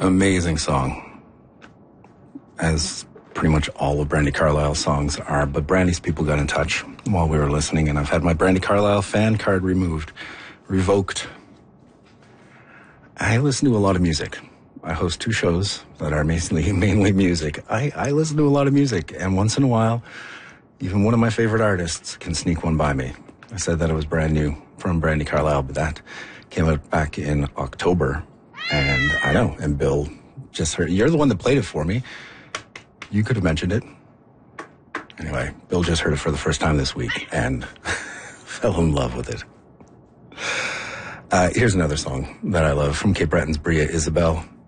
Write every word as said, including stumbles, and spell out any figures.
Amazing song, as pretty much all of Brandi Carlile's songs are, but Brandi's people got in touch while we were listening, and I've had my Brandi Carlile fan card removed, revoked. I listen to a lot of music. I host two shows that are mainly, mainly music. I, I listen to a lot of music, and once in a while, even one of my favorite artists can sneak one by me. I said that it was brand new from Brandi Carlile, but that came out back in October. And I know, and Bill just heard, you're the one that played it for me. You could have mentioned it. Anyway, Bill just heard it for the first time this week and fell in love with it. Uh, here's another song that I love from Cape Breton's Bria Isabel.